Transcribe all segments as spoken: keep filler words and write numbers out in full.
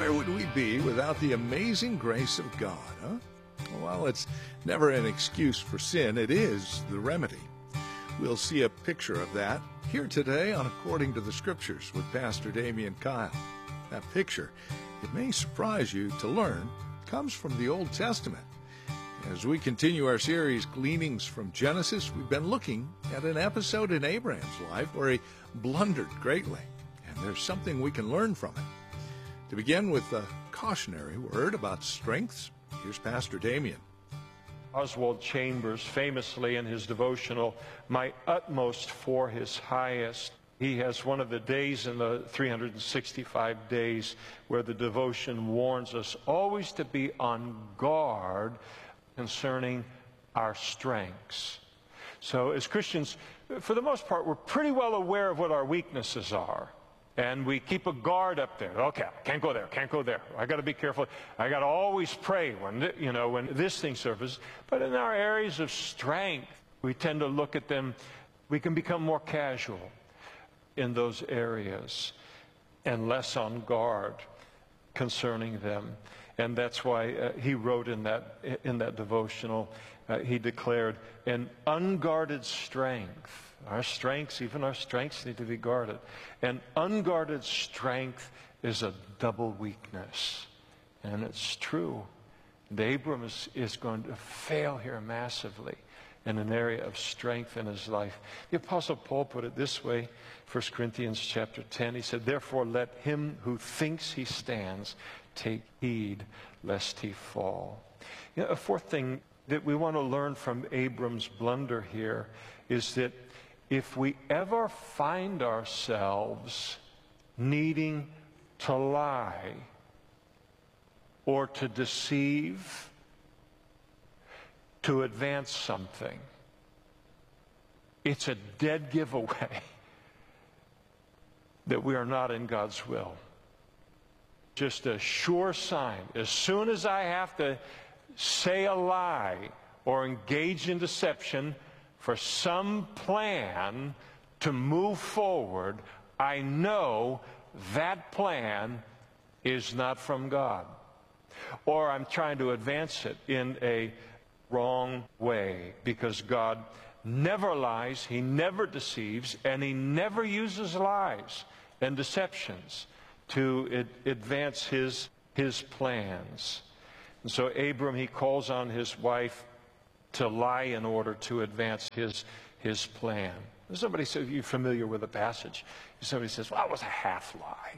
Where would we be without the amazing grace of God, huh? Well, it's never an excuse for sin. It is the remedy. We'll see a picture of that here today on According to the Scriptures with Pastor Damian Kyle. That picture, it may surprise you to learn, comes from the Old Testament. As we continue our series, Gleanings from Genesis, we've been looking at an episode in Abraham's life where he blundered greatly, and there's something we can learn from it. To begin with a cautionary word about strengths, here's Pastor Damian. Oswald Chambers, famously in his devotional, My Utmost for His Highest, he has one of the days in the three hundred sixty-five days where the devotion warns us always to be on guard concerning our strengths. So as Christians, for the most part, we're pretty well aware of what our weaknesses are. And we keep a guard up there. Okay, can't go there, can't go there. I got to be careful. I got to always pray when, you know, when this thing surfaces. But in our areas of strength, we tend to look at them. We can become more casual in those areas and less on guard concerning them. And that's why uh, he wrote in that in that devotional, uh, he declared, an unguarded strength. Our strengths, even our strengths, need to be guarded. An unguarded strength is a double weakness. And it's true. And Abram is, is going to fail here massively in an area of strength in his life. The Apostle Paul put it this way, First Corinthians chapter ten. He said, therefore let him who thinks he stands take heed lest he fall. You know, a fourth thing that we want to learn from Abram's blunder here is that if we ever find ourselves needing to lie or to deceive to advance something, it's a dead giveaway that we are not in God's will. Just a sure sign. As soon as I have to say a lie or engage in deception for some plan to move forward, I know that plan is not from God. Or I'm trying to advance it in a wrong way, because God never lies, He never deceives, and He never uses lies and deceptions to ad- advance His, His plans. And so Abram, he calls on his wife to lie in order to advance his his plan. Somebody says, you're familiar with the passage. Somebody says, well, it was a half lie.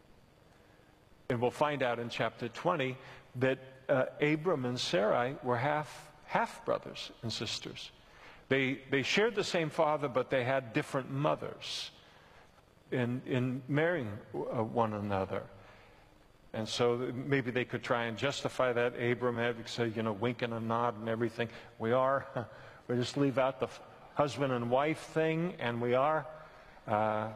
And we'll find out in chapter twenty that uh, Abram and Sarai were half half brothers and sisters. They they shared the same father, but they had different mothers in in marrying uh, one another. And so maybe they could try and justify that. Abram had to say, you know, wink and a nod and everything. We are, we just leave out the husband and wife thing, and we are, uh,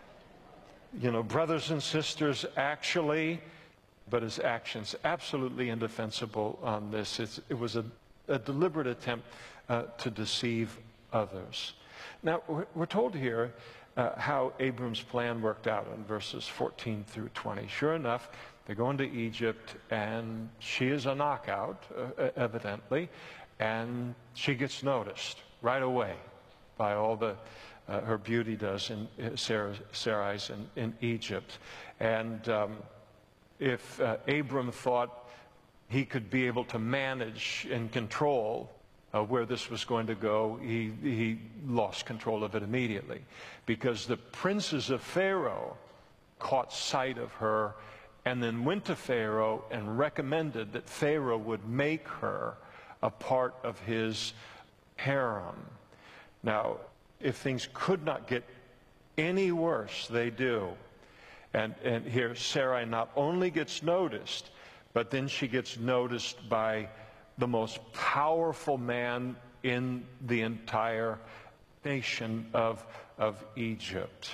you know, brothers and sisters actually, but his actions absolutely indefensible on this. It's, it was a, a deliberate attempt uh, to deceive others. Now, we're, we're told here uh, how Abram's plan worked out in verses fourteen through twenty. Sure enough, they go into Egypt, and she is a knockout, uh, evidently, and she gets noticed right away by all the uh, her beauty does in uh, Sarah, Sarai's in, in Egypt. And um, if uh, Abram thought he could be able to manage and control uh, where this was going to go, he, he lost control of it immediately, because the princes of Pharaoh caught sight of her and then went to Pharaoh and recommended that Pharaoh would make her a part of his harem. Now, if things could not get any worse, they do. And, and here Sarai not only gets noticed, but then she gets noticed by the most powerful man in the entire nation of, of Egypt.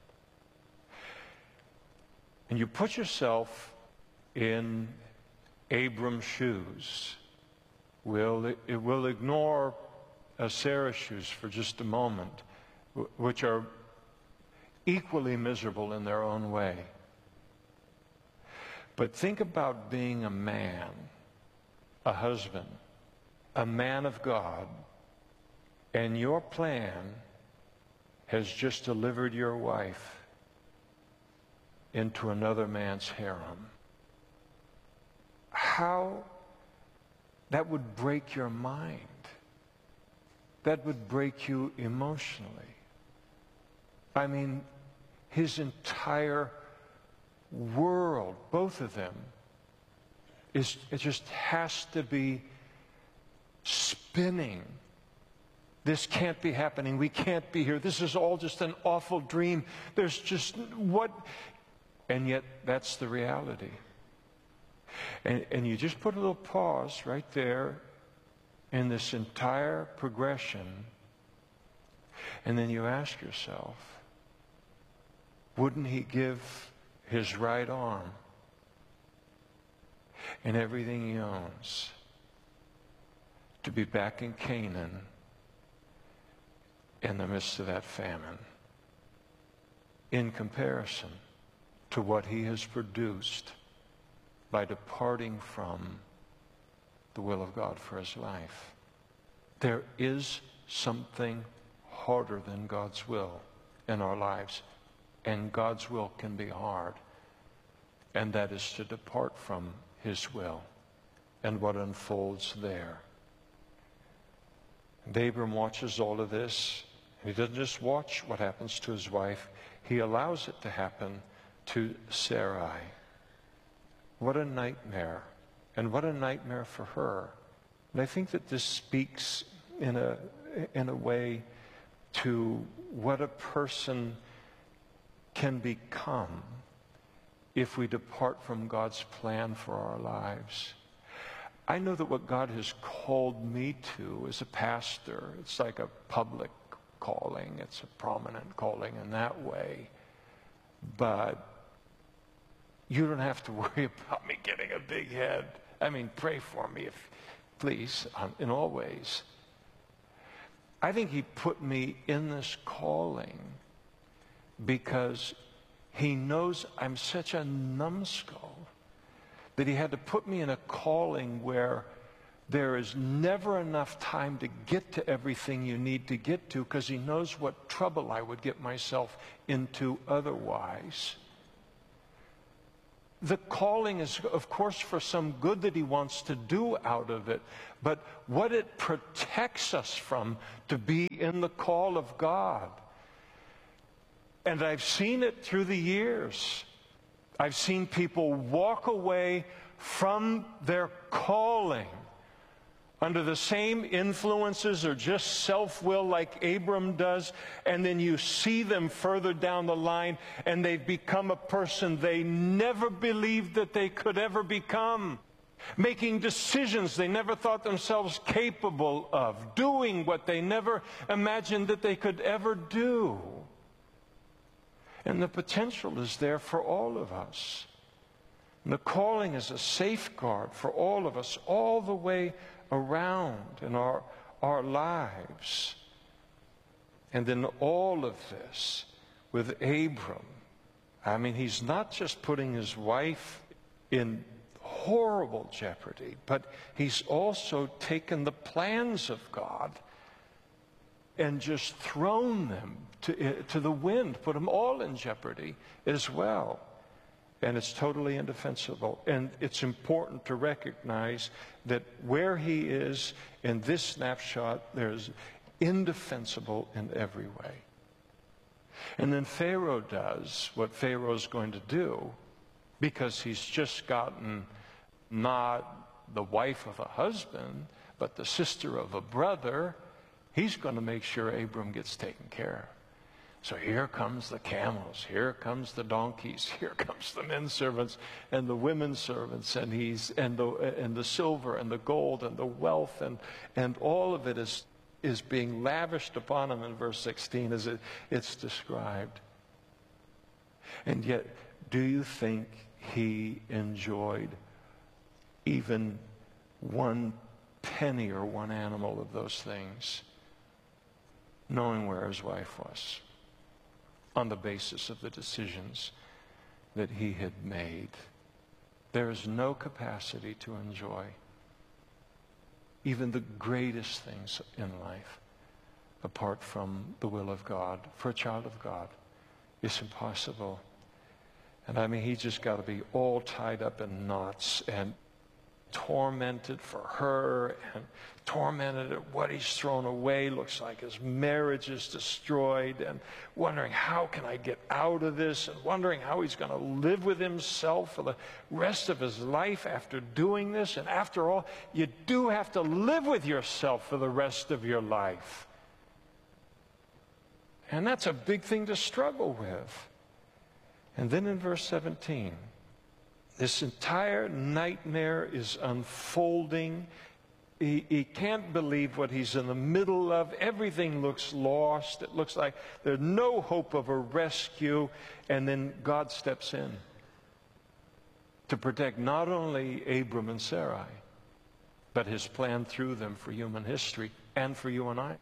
And you put yourself in Abram's shoes. We'll, it will ignore uh, Sarah's shoes for just a moment, which are equally miserable in their own way. But think about being a man, a husband, a man of God, and your plan has just delivered your wife into another man's harem. How that would break your mind. That would break you emotionally. I mean, his entire world, both of them, is it just has to be spinning. This can't be happening. We can't be here. This is all just an awful dream. There's just what... And yet, that's the reality. And, and you just put a little pause right there in this entire progression, and then you ask yourself, wouldn't he give his right arm and everything he owns to be back in Canaan in the midst of that famine, in comparison to what he has produced by departing from the will of God for his life? There is something harder than God's will in our lives, and God's will can be hard, and that is to depart from his will and what unfolds there. And Abram watches all of this. He doesn't just watch what happens to his wife, he allows it to happen to Sarai. What a nightmare, and what a nightmare for her. And I think that this speaks in a in a way to what a person can become if we depart from God's plan for our lives. I know that what God has called me to as a pastor, it's like a public calling. It's a prominent calling in that way. But you don't have to worry about me getting a big head. I mean, pray for me, if please, um, in all ways. I think he put me in this calling because he knows I'm such a numbskull that he had to put me in a calling where there is never enough time to get to everything you need to get to, because he knows what trouble I would get myself into otherwise. The calling is, of course, for some good that he wants to do out of it, but what it protects us from to be in the call of God. And I've seen it through the years. I've seen people walk away from their calling under the same influences or just self-will like Abram does, and then you see them further down the line and they've become a person they never believed that they could ever become, making decisions they never thought themselves capable of, doing what they never imagined that they could ever do. And the potential is there for all of us. And the calling is a safeguard for all of us all the way around in our, our lives. And then all of this with Abram, I mean, he's not just putting his wife in horrible jeopardy, but he's also taken the plans of God and just thrown them to, to the wind, put them all in jeopardy as well. And it's totally indefensible. And it's important to recognize that where he is in this snapshot, there's indefensible in every way. And then Pharaoh does what Pharaoh's going to do, because he's just gotten not the wife of a husband, but the sister of a brother. He's going to make sure Abram gets taken care of. So here comes the camels, here comes the donkeys, here comes the men servants and the women servants, and he's and the and the silver and the gold and the wealth, and and all of it is is being lavished upon him in verse sixteen as it, it's described. And yet, do you think he enjoyed even one penny or one animal of those things, knowing where his wife was, on the basis of the decisions that he had made? there is no capacity to enjoy even the greatest things in life apart from the will of God. For a child of God, it's impossible. And I mean, he's just got to be all tied up in knots and tormented for her and tormented at what he's thrown away. Looks like his marriage is destroyed, and wondering, how can I get out of this, and wondering how he's going to live with himself for the rest of his life after doing this. And after all, you do have to live with yourself for the rest of your life. And that's a big thing to struggle with. And then in verse seventeen, this entire nightmare is unfolding. He, he can't believe what he's in the middle of. Everything looks lost. It looks like there's no hope of a rescue. And then God steps in to protect not only Abram and Sarai, but his plan through them for human history and for you and I.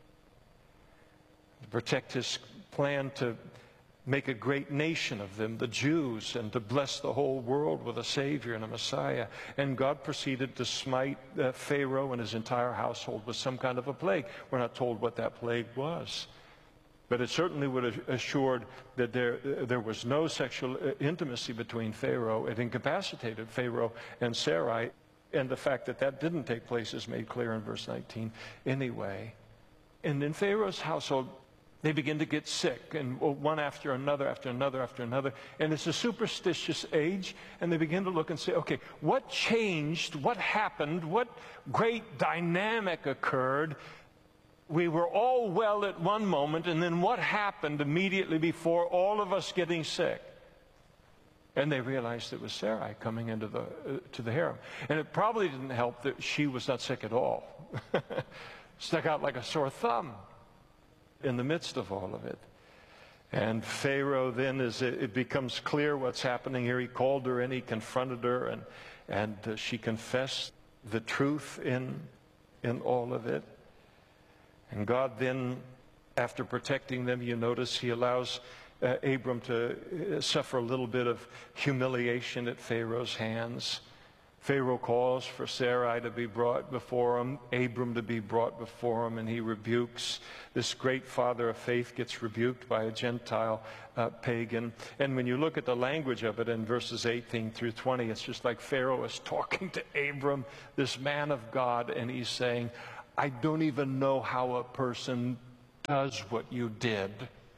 To protect his plan to make a great nation of them, the Jews, and to bless the whole world with a Savior and a Messiah. And God proceeded to smite uh, Pharaoh and his entire household with some kind of a plague. We're not told what that plague was, but it certainly would have assured that there, uh, there was no sexual intimacy between Pharaoh. It incapacitated Pharaoh and Sarai, and the fact that that didn't take place is made clear in verse nineteen anyway. And in Pharaoh's household, they begin to get sick, and one after another, after another, after another. And it's a superstitious age, and they begin to look and say, okay, what changed? What happened? What great dynamic occurred? We were all well at one moment, and then what happened immediately before all of us getting sick? And they realized it was Sarai coming into the, uh, to the harem. And it probably didn't help that she was not sick at all. Stuck out like a sore thumb in the midst of all of it. And Pharaoh then, as it, it becomes clear what's happening here, he called her in, he confronted her, and, and uh, she confessed the truth in, in all of it. And God then, after protecting them, you notice he allows uh, Abram to uh, suffer a little bit of humiliation at Pharaoh's hands. Pharaoh calls for Sarai to be brought before him, Abram to be brought before him, and he rebukes. This great father of faith gets rebuked by a Gentile uh, pagan. And when you look at the language of it in verses eighteen through twenty, it's just like Pharaoh is talking to Abram, this man of God, and he's saying, I don't even know how a person does what you did.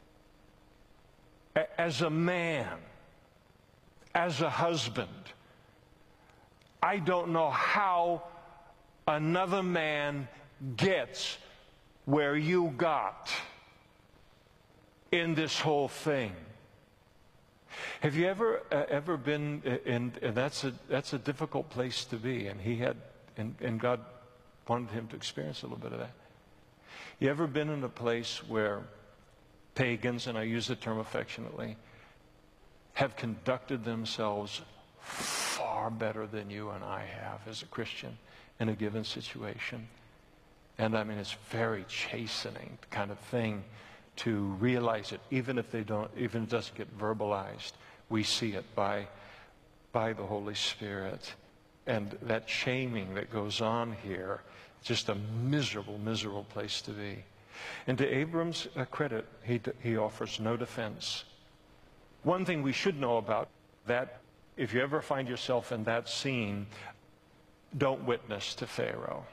As a man, as a husband, I don't know how another man gets where you got in this whole thing. Have you ever uh, ever been in, and that's a that's a difficult place to be, and he had, and, and God wanted him to experience a little bit of that. You ever been in a place where pagans, and I use the term affectionately, have conducted themselves far better than you and I have as a Christian in a given situation? And I mean, it's very chastening kind of thing to realize it, even if they don't, even if it doesn't get verbalized. We see it by, by the Holy Spirit. And that shaming that goes on here, just a miserable, miserable place to be. And to Abram's uh, credit, he, he offers no defense. One thing we should know about that, if you ever find yourself in that scene, don't witness to Pharaoh.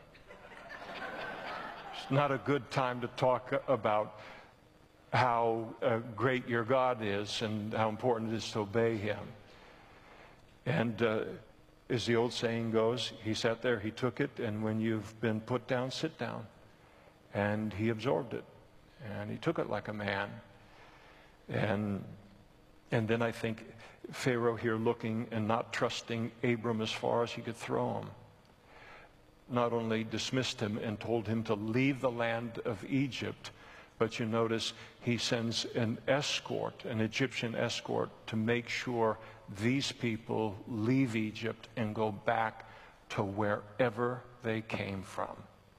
It's not a good time to talk about how uh, great your God is and how important it is to obey him. And uh, as the old saying goes, he sat there, he took it, and when you've been put down, sit down. And he absorbed it, and he took it like a man. And and then I think Pharaoh here looking and not trusting Abram as far as he could throw him, not only dismissed him and told him to leave the land of Egypt, but you notice he sends an escort, an Egyptian escort, to make sure these people leave Egypt and go back to wherever they came from.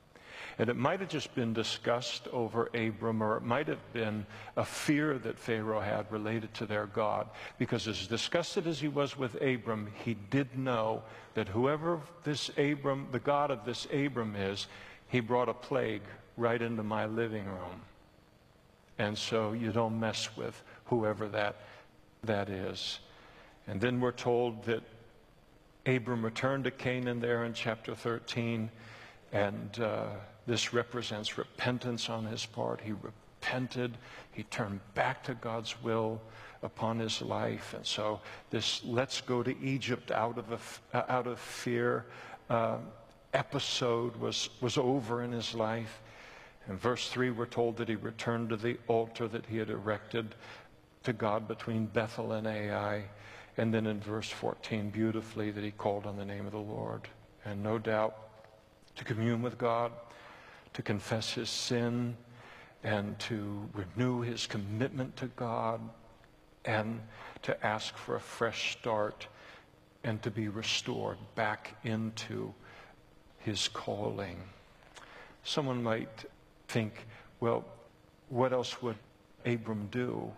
And it might have just been discussed over Abram, or it might have been a fear that Pharaoh had related to their God. Because as disgusted as he was with Abram, he did know that whoever this Abram, the God of this Abram is, he brought a plague right into my living room. And so you don't mess with whoever that, that is. And then we're told that Abram returned to Canaan there in chapter thirteen, and uh, this represents repentance on his part. He repented. He turned back to God's will upon his life. And so this let's go to Egypt out of, a, out of fear uh, episode was, was over in his life. In verse three, we're told that he returned to the altar that he had erected to God between Bethel and Ai. And then in verse fourteen, beautifully, that he called on the name of the Lord. And no doubt, to commune with God, to confess his sin, and to renew his commitment to God, and to ask for a fresh start, and to be restored back into his calling. Someone might think, well, what else would Abram do?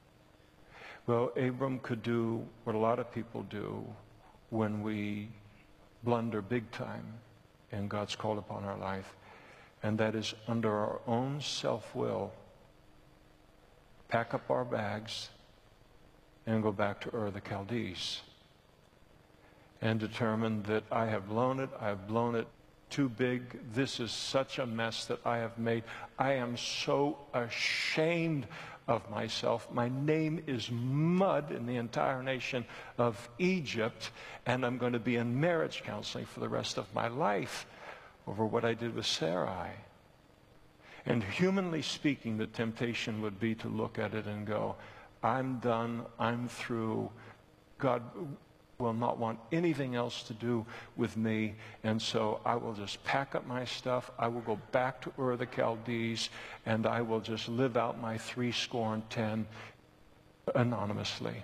Well, Abram could do what a lot of people do when we blunder big time and God's called upon our life, and that is under our own self-will, pack up our bags and go back to Ur the Chaldees and determine that I have blown it, I have blown it too big. This is such a mess that I have made. I am so ashamed of myself. My name is mud in the entire nation of Egypt, and I'm going to be in marriage counseling for the rest of my life over what I did with Sarai. And humanly speaking, the temptation would be to look at it and go, I'm done, I'm through. God will not want anything else to do with me, and so I will just pack up my stuff, I will go back to Ur the Chaldees, and I will just live out my three score and ten anonymously.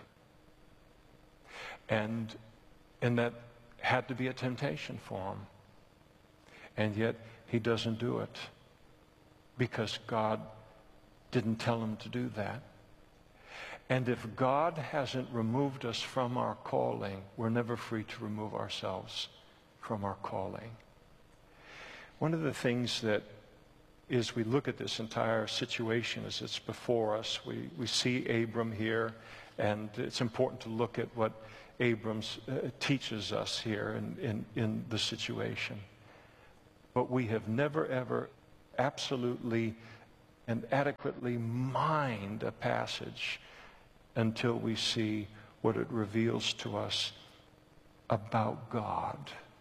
And, and that had to be a temptation for him. And yet he doesn't do it because God didn't tell him to do that. And if God hasn't removed us from our calling, we're never free to remove ourselves from our calling. One of the things that is we look at this entire situation as it's before us, we, we see Abram here, and it's important to look at what Abram uh, teaches us here in, in, in the situation. But we have never, ever absolutely and adequately mined a passage until we see what it reveals to us about God.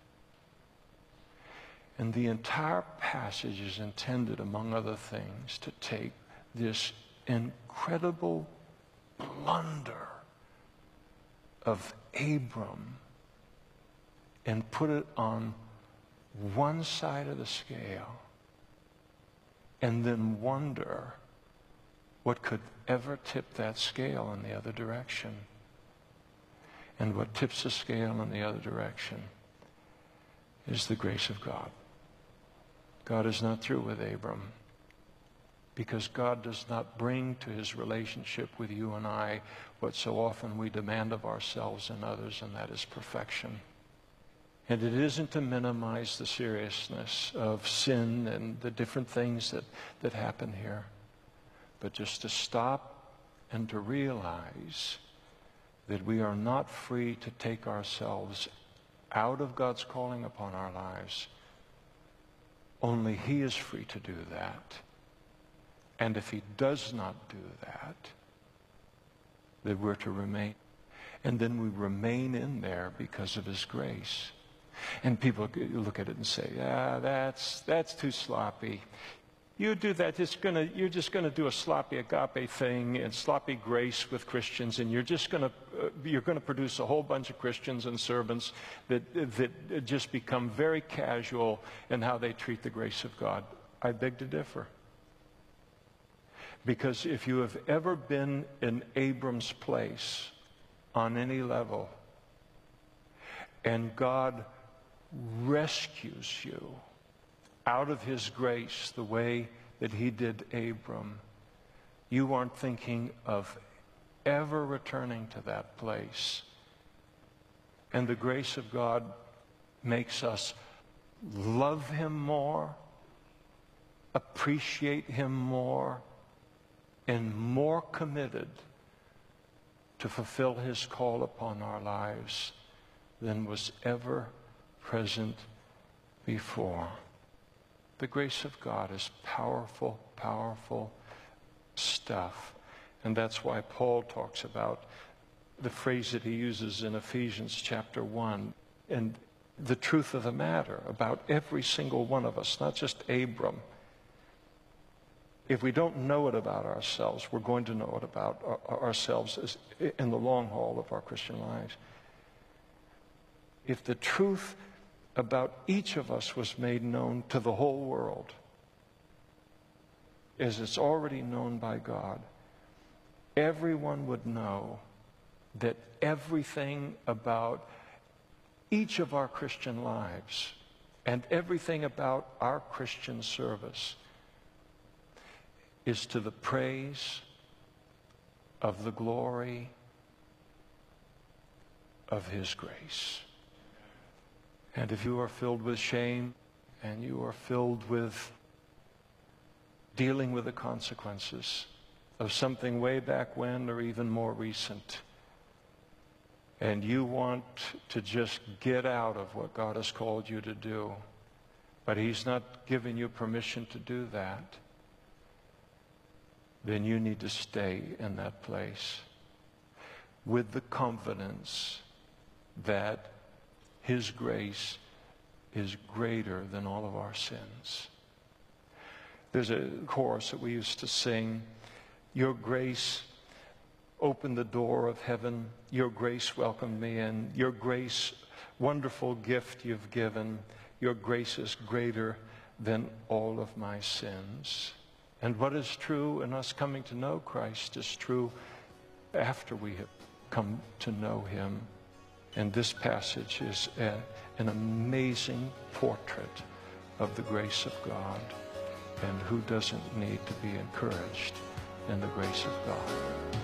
And the entire passage is intended, among other things, to take this incredible blunder of Abram and put it on one side of the scale, and then wonder what could ever tip that scale in the other direction. And what tips the scale in the other direction is the grace of God. God is not through with Abram, because God does not bring to his relationship with you and I what so often we demand of ourselves and others, and that is perfection. And it isn't to minimize the seriousness of sin and the different things that, that happen here, but just to stop and to realize that we are not free to take ourselves out of God's calling upon our lives. Only he is free to do that. And if he does not do that, that we're to remain. And then we remain in there because of his grace. And people look at it and say, ah, that's, that's too sloppy. You do that, it's gonna, you're just going to do a sloppy agape thing and sloppy grace with Christians, and you're just going to uh, you're going to produce a whole bunch of Christians and servants that, that just become very casual in how they treat the grace of God. I beg to differ. Because if you have ever been in Abram's place on any level, and God rescues you out of his grace the way that he did Abram, you aren't thinking of ever returning to that place. And the grace of God makes us love him more, appreciate him more, and more committed to fulfill his call upon our lives than was ever present before. The grace of God is powerful, powerful stuff. And that's why Paul talks about the phrase that he uses in Ephesians chapter one, and the truth of the matter about every single one of us, not just Abram. If we don't know it about ourselves, we're going to know it about our, ourselves as, in the long haul of our Christian lives. If the truth about each of us was made known to the whole world, as it's already known by God, everyone would know that everything about each of our Christian lives and everything about our Christian service is to the praise of the glory of his grace. And if you are filled with shame and you are filled with dealing with the consequences of something way back when or even more recent, and you want to just get out of what God has called you to do, but he's not giving you permission to do that, then you need to stay in that place with the confidence that his grace is greater than all of our sins. There's a chorus that we used to sing, your grace opened the door of heaven, your grace welcomed me in, your grace, wonderful gift you've given, your grace is greater than all of my sins. And what is true in us coming to know Christ is true after we have come to know him. And this passage is a, an amazing portrait of the grace of God. And who doesn't need to be encouraged in the grace of God?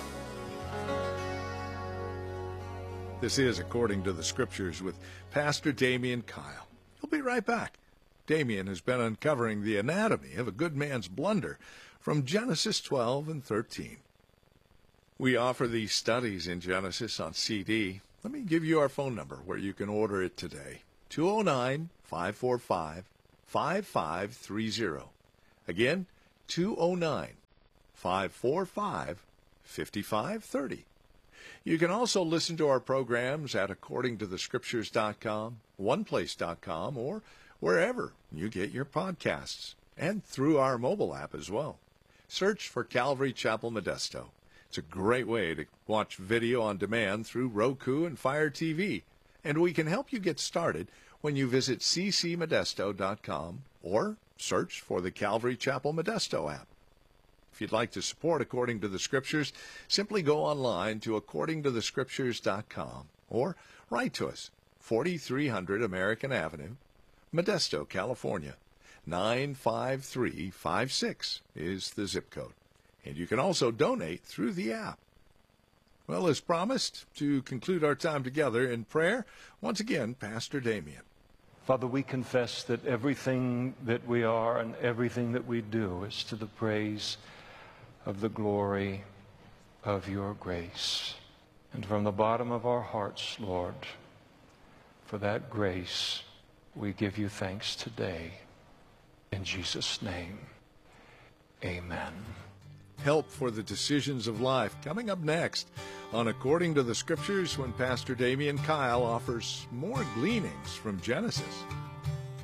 This is According to the Scriptures with Pastor Damian Kyle. He'll be right back. Damian has been uncovering the anatomy of a good man's blunder from Genesis twelve and thirteen. We offer these studies in Genesis on C D. Let me give you our phone number where you can order it today. two oh nine, five four five, five five three oh. Again, two oh nine, five four five, five five three oh. You can also listen to our programs at according to the scriptures dot com, one place dot com, or wherever you get your podcasts, and through our mobile app as well. Search for Calvary Chapel Modesto. It's a great way to watch video on demand through Roku and Fire T V, and we can help you get started when you visit c c modesto dot com or search for the Calvary Chapel Modesto app. If you'd like to support According to the Scriptures, simply go online to according to the scriptures dot com or write to us, forty-three hundred American Avenue, Modesto, California. nine five three five six is the zip code. And you can also donate through the app. Well, as promised, to conclude our time together in prayer, once again, Pastor Damian. Father, we confess that everything that we are and everything that we do is to the praise of the glory of your grace. And from the bottom of our hearts, Lord, for that grace, we give you thanks today. In Jesus' name, amen. Help for the decisions of life coming up next on According to the Scriptures, when Pastor Damian Kyle offers more gleanings from Genesis.